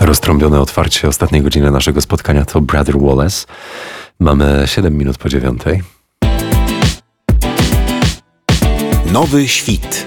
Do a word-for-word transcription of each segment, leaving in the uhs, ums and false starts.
Roztrąbione otwarcie ostatniej godziny naszego spotkania to Brother Wallace. Mamy siedem minut po dziewiątej. Nowy świt.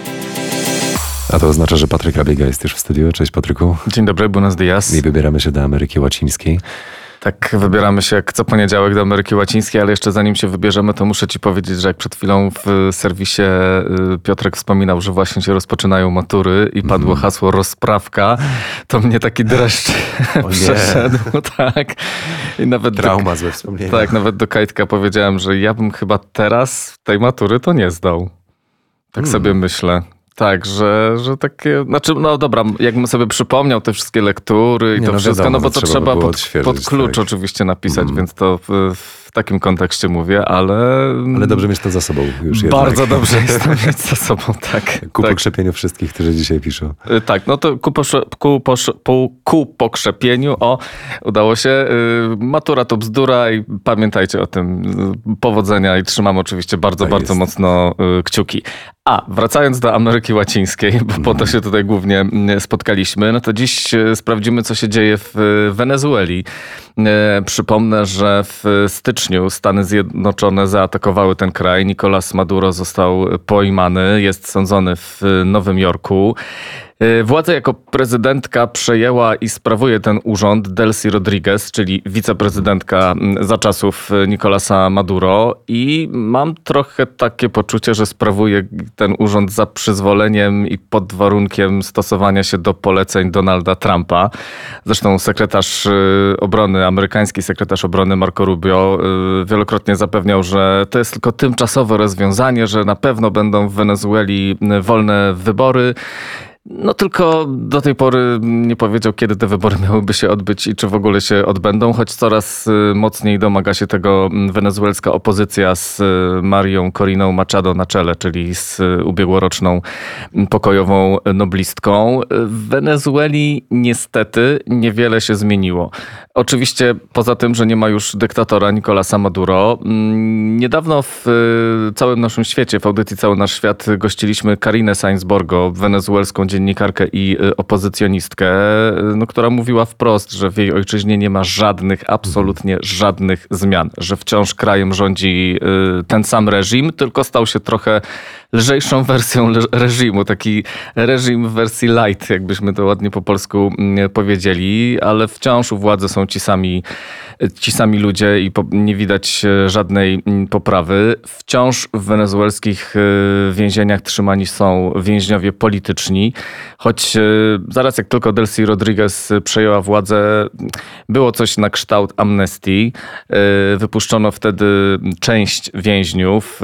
A to oznacza, że Patryk Abiega jest już w studiu. Cześć Patryku. Dzień dobry, buenos dias. I wybieramy się do Ameryki Łacińskiej. Tak, wybieramy się jak co poniedziałek do Ameryki Łacińskiej, ale jeszcze zanim się wybierzemy, to muszę ci powiedzieć, że jak przed chwilą w serwisie Piotrek wspominał, że właśnie się rozpoczynają matury i padło mm. hasło rozprawka, to mnie taki dreszcz przeszedł. Tak. I nawet Trauma, do, złe wspomnienia. Tak, nawet do Kajtka powiedziałem, że ja bym chyba teraz tej matury to nie zdał. Tak mm. sobie myślę. Tak, że, że takie, znaczy no dobra, jakbym sobie przypomniał te wszystkie lektury i nie, to no wszystko, wiadomo, no bo to trzeba trzeba by pod, pod klucz tak. oczywiście napisać, mm. więc to w, w takim kontekście mówię, ale... Ale dobrze mieć to za sobą już Bardzo jednak. dobrze jest to mieć za sobą, tak. Ku tak. pokrzepieniu wszystkich, którzy dzisiaj piszą. Tak, no to ku, posze, ku, posze, ku, ku pokrzepieniu, o, udało się. Matura to bzdura i pamiętajcie o tym. Powodzenia i trzymam oczywiście bardzo, tak bardzo jest. mocno kciuki. A, wracając do Ameryki Łacińskiej, bo mm. po to się tutaj głównie spotkaliśmy, no to dziś sprawdzimy, co się dzieje w Wenezueli. Przypomnę, że w styczniu Stany Zjednoczone zaatakowały ten kraj. Nicolás Maduro został pojmany, jest sądzony w Nowym Jorku. Władzę jako prezydentka przejęła i sprawuje ten urząd Delcy Rodriguez, czyli wiceprezydentka za czasów Nicolasa Maduro, i mam trochę takie poczucie, że sprawuje ten urząd za przyzwoleniem i pod warunkiem stosowania się do poleceń Donalda Trumpa. Zresztą sekretarz obrony, amerykański sekretarz obrony Marco Rubio wielokrotnie zapewniał, że to jest tylko tymczasowe rozwiązanie, że na pewno będą w Wenezueli wolne wybory. No tylko do tej pory nie powiedział, kiedy te wybory miałyby się odbyć i czy w ogóle się odbędą, choć coraz mocniej domaga się tego wenezuelska opozycja z Marią Coriną Machado na czele, czyli z ubiegłoroczną pokojową noblistką. W Wenezueli niestety niewiele się zmieniło. Oczywiście poza tym, że nie ma już dyktatora Nicolasa Maduro. Niedawno w całym naszym świecie, w audycji Cały Nasz Świat, gościliśmy Karinę Sainz-Borgo, wenezuelską dziennikarkę i opozycjonistkę, no, która mówiła wprost, że w jej ojczyźnie nie ma żadnych, absolutnie żadnych zmian, że wciąż krajem rządzi ten sam reżim, tylko stał się trochę lżejszą wersją reżimu, taki reżim w wersji light, jakbyśmy to ładnie po polsku powiedzieli, ale wciąż u władzy są ci sami, ci sami ludzie i nie widać żadnej poprawy. Wciąż w wenezuelskich więzieniach trzymani są więźniowie polityczni, choć zaraz jak tylko Delcy Rodriguez przejęła władzę, było coś na kształt amnestii. Wypuszczono wtedy część więźniów,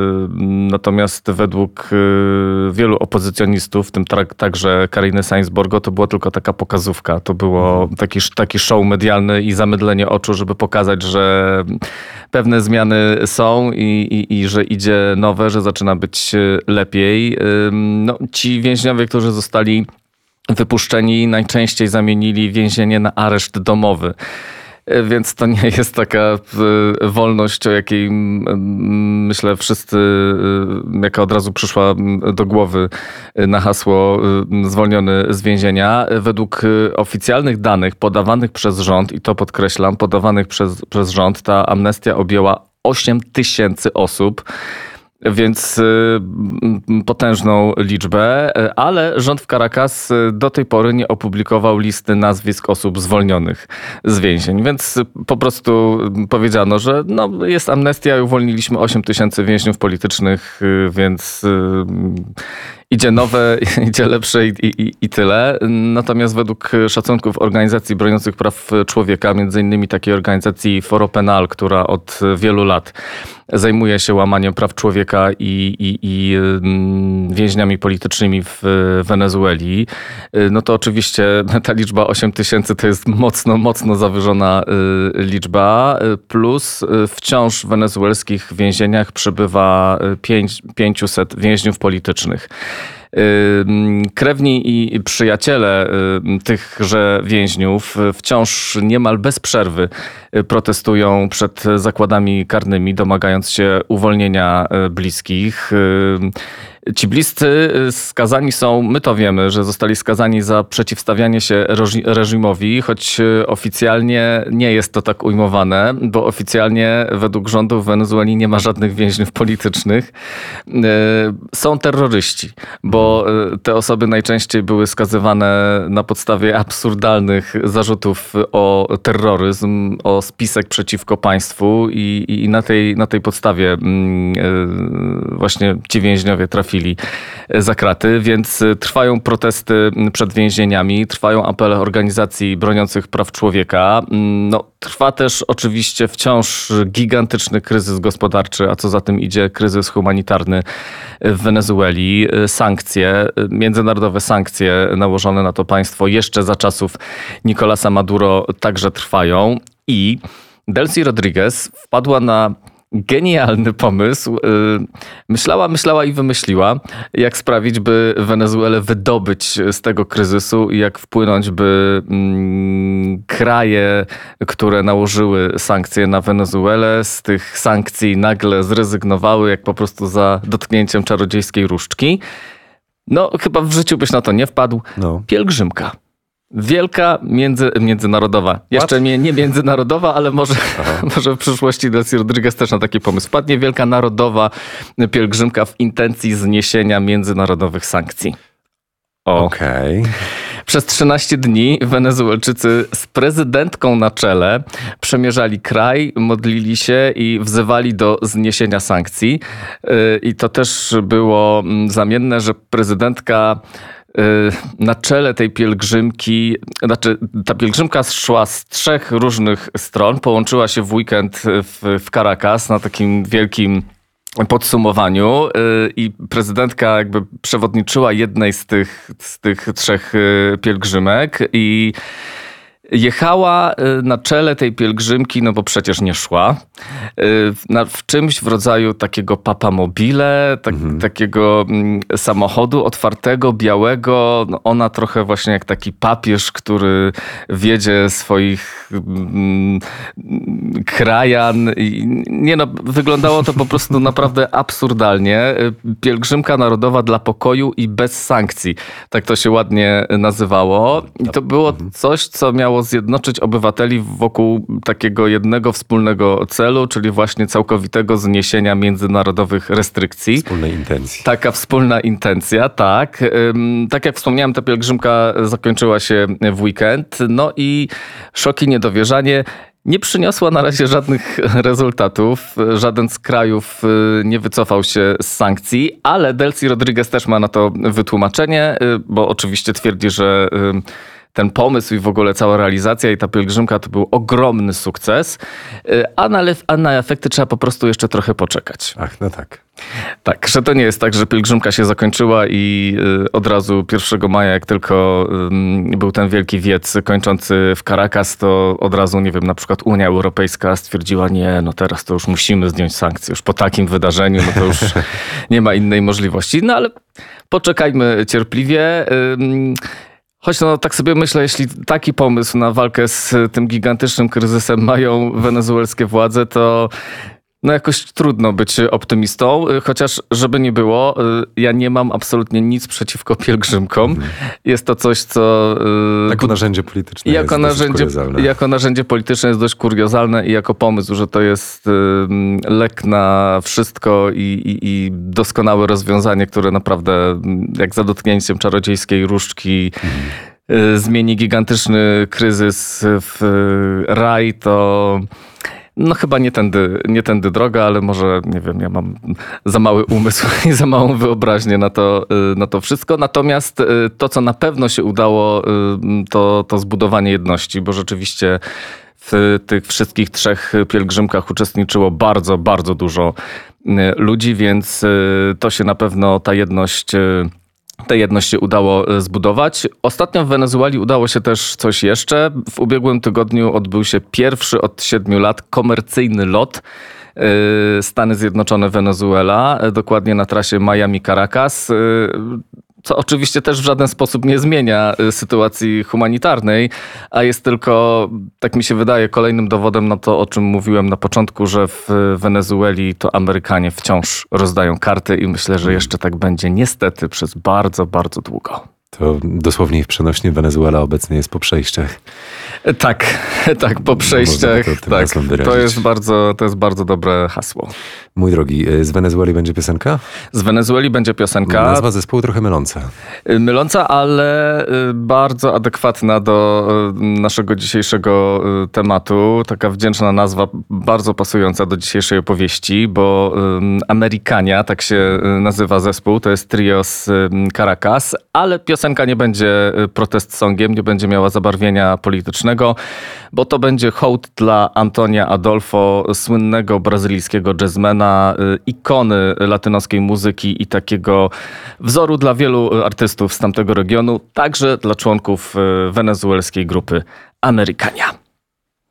natomiast według wielu opozycjonistów, w tym także Kariny Sainz-Borgo, to była tylko taka pokazówka. To było taki, taki show medialny i zamydlenie oczu, żeby pokazać, że pewne zmiany są i, i, i że idzie nowe, że zaczyna być lepiej. No, ci więźniowie, którzy zostali wypuszczeni, najczęściej zamienili więzienie na areszt domowy. Więc to nie jest taka wolność, o jakiej myślę wszyscy, jaka od razu przyszła do głowy na hasło zwolniony z więzienia. Według oficjalnych danych podawanych przez rząd, i to podkreślam, podawanych przez, przez rząd, ta amnestia objęła osiem tysięcy osób. Więc potężną liczbę, ale rząd w Caracas do tej pory nie opublikował listy nazwisk osób zwolnionych z więzień. Więc po prostu powiedziano, że no, jest amnestia i uwolniliśmy osiem tysięcy więźniów politycznych, więc idzie nowe, idzie lepsze i, i, i tyle. Natomiast według szacunków organizacji broniących praw człowieka, między innymi takiej organizacji Foro Penal, która od wielu lat zajmuje się łamaniem praw człowieka i, i, i więźniami politycznymi w Wenezueli, no to oczywiście ta liczba osiem tysięcy to jest mocno, mocno zawyżona liczba, plus wciąż w wenezuelskich więzieniach przebywa pięćset więźniów politycznych. Krewni i przyjaciele tychże więźniów wciąż niemal bez przerwy protestują przed zakładami karnymi, domagając się uwolnienia bliskich. Ci bliscy skazani są, my to wiemy, że zostali skazani za przeciwstawianie się reżimowi, choć oficjalnie nie jest to tak ujmowane, bo oficjalnie według rządu w Wenezueli nie ma żadnych więźniów politycznych. Są terroryści, bo te osoby najczęściej były skazywane na podstawie absurdalnych zarzutów o terroryzm, o spisek przeciwko państwu i, i na, tej, na tej podstawie właśnie ci więźniowie trafili za kraty, więc trwają protesty przed więzieniami, trwają apele organizacji broniących praw człowieka. No, trwa też oczywiście wciąż gigantyczny kryzys gospodarczy, a co za tym idzie kryzys humanitarny w Wenezueli. Sankcje, międzynarodowe sankcje nałożone na to państwo jeszcze za czasów Nicolasa Maduro także trwają i Delcy Rodriguez wpadła na genialny pomysł. Myślała, myślała i wymyśliła, jak sprawić, by Wenezuelę wydobyć z tego kryzysu i jak wpłynąć, by mm, kraje, które nałożyły sankcje na Wenezuelę, z tych sankcji nagle zrezygnowały, jak po prostu za dotknięciem czarodziejskiej różdżki. No, chyba w życiu byś na to nie wpadł. No. Pielgrzymka. Wielka między, międzynarodowa. Jeszcze nie, nie międzynarodowa, ale może, może w przyszłości Delcy Rodriguez też na taki pomysł wpadnie. Wielka narodowa pielgrzymka w intencji zniesienia międzynarodowych sankcji. Okej. Okay. Przez trzynaście dni Wenezuelczycy z prezydentką na czele przemierzali kraj, modlili się i wzywali do zniesienia sankcji. I to też było znamienne, że prezydentka na czele tej pielgrzymki, znaczy ta pielgrzymka szła z trzech różnych stron, połączyła się w weekend w, w Caracas na takim wielkim podsumowaniu i prezydentka jakby przewodniczyła jednej z tych, z tych trzech pielgrzymek i jechała na czele tej pielgrzymki, no bo przecież nie szła, na, w czymś w rodzaju takiego papamobile, tak, mhm. takiego samochodu otwartego, białego. No ona trochę właśnie jak taki papież, który wiedzie swoich mm, krajan. I, nie no, wyglądało to po prostu naprawdę absurdalnie. Pielgrzymka narodowa dla pokoju i bez sankcji. Tak to się ładnie nazywało. I to było coś, co miało zjednoczyć obywateli wokół takiego jednego wspólnego celu, czyli właśnie całkowitego zniesienia międzynarodowych restrykcji. Wspólnej intencji. Taka wspólna intencja, tak. Tak jak wspomniałem, ta pielgrzymka zakończyła się w weekend. No i szok i niedowierzanie. Nie przyniosła na razie żadnych rezultatów. Żaden z krajów nie wycofał się z sankcji, ale Delcy Rodriguez też ma na to wytłumaczenie, bo oczywiście twierdzi, że ten pomysł i w ogóle cała realizacja i ta pielgrzymka to był ogromny sukces, a na, a na efekty trzeba po prostu jeszcze trochę poczekać. Ach, no tak. Tak, że to nie jest tak, że pielgrzymka się zakończyła i od razu pierwszego maja, jak tylko był ten wielki wiec kończący w Caracas, to od razu, nie wiem, na przykład Unia Europejska stwierdziła, nie, no teraz to już musimy zdjąć sankcje, już po takim wydarzeniu, no to już nie ma innej możliwości. No ale poczekajmy cierpliwie. Choć no tak sobie myślę, jeśli taki pomysł na walkę z tym gigantycznym kryzysem mają wenezuelskie władze, to no jakoś trudno być optymistą, chociaż żeby nie było, ja nie mam absolutnie nic przeciwko pielgrzymkom. Mhm. Jest to coś, co... Jako narzędzie polityczne jako jest narzędzie, kuriozalne. Jako narzędzie polityczne jest dość kuriozalne i jako pomysł, że to jest lek na wszystko i, i, i doskonałe rozwiązanie, które naprawdę jak za dotknięciem czarodziejskiej różdżki mhm. zmieni gigantyczny kryzys w raj, to... No chyba nie tędy, nie tędy droga, ale może, nie wiem, ja mam za mały umysł i za małą wyobraźnię na to, na to wszystko. Natomiast to, co na pewno się udało, to, to zbudowanie jedności, bo rzeczywiście w tych wszystkich trzech pielgrzymkach uczestniczyło bardzo, bardzo dużo ludzi, więc to się na pewno, ta jedność... Tę jedność się udało zbudować. Ostatnio w Wenezueli udało się też coś jeszcze. W ubiegłym tygodniu odbył się pierwszy od siedmiu lat komercyjny lot Stany Zjednoczone Wenezuela, dokładnie na trasie Miami-Caracas. co oczywiście też w żaden sposób nie zmienia sytuacji humanitarnej, a jest tylko, tak mi się wydaje, kolejnym dowodem na to, o czym mówiłem na początku, że w Wenezueli to Amerykanie wciąż rozdają karty i myślę, że jeszcze tak będzie niestety przez bardzo, bardzo długo. To dosłownie w przenośnie Wenezuela obecnie jest po przejściach. Tak, tak, po przejściach. To, tym tak, hasłem wyrazić. to, jest bardzo, to jest bardzo dobre hasło. Mój drogi, z Wenezueli będzie piosenka? Z Wenezueli będzie piosenka. Nazwa zespołu trochę myląca. Myląca, ale bardzo adekwatna do naszego dzisiejszego tematu. Taka wdzięczna nazwa, bardzo pasująca do dzisiejszej opowieści, bo Amerykania, tak się nazywa zespół, to jest trio z Caracas, ale piosenka nie będzie protest songiem, nie będzie miała zabarwienia politycznego, bo to będzie hołd dla Antonia Adolfo, słynnego brazylijskiego jazzmana, ikony latynoskiej muzyki i takiego wzoru dla wielu artystów z tamtego regionu, także dla członków wenezuelskiej grupy Amerykania.